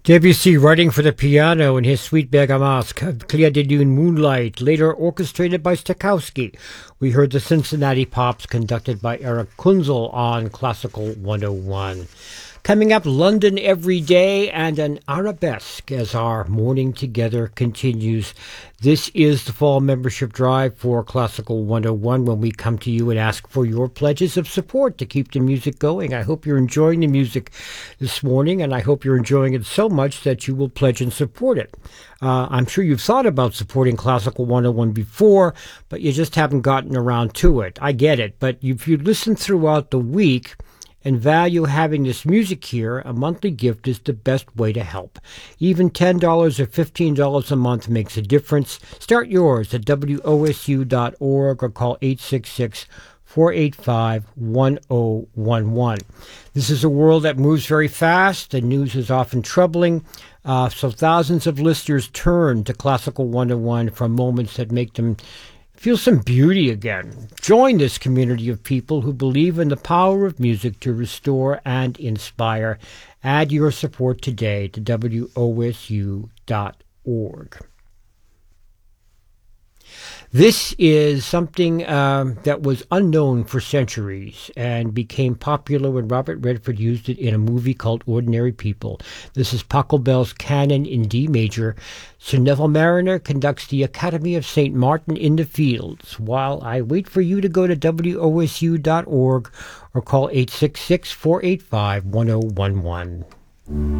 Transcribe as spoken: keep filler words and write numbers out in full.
Debussy writing for the piano in his Suite Bergamasque, Clair de Lune Moonlight, later orchestrated by Stokowski. We heard the Cincinnati Pops conducted by Eric Kunzel on Classical one oh one. Coming up, London Every Day and an arabesque as our morning together continues. This is the fall membership drive for Classical one oh one when we come to you and ask for your pledges of support to keep the music going. I hope you're enjoying the music this morning, and I hope you're enjoying it so much that you will pledge and support it. Uh, I'm sure you've thought about supporting Classical one oh one before, but you just haven't gotten around to it. I get it, but if you listen throughout the week and value having this music here, a monthly gift is the best way to help. Even ten dollars or fifteen dollars a month makes a difference. Start yours at W O S U dot org or call eight six six, four eight five, one oh one one. This is a world that moves very fast. The news is often troubling. Uh, so thousands of listeners turn to Classical one oh one for moments that make them feel some beauty again. Join this community of people who believe in the power of music to restore and inspire. Add your support today to W O S U dot org. This is something um, that was unknown for centuries and became popular when Robert Redford used it in a movie called Ordinary People. This is Pachelbel's Canon in D major. Sir Neville Marriner conducts the Academy of Saint Martin in the Fields, while I wait for you to go to W O S U dot org or call eight six six, four eight five, one oh one one.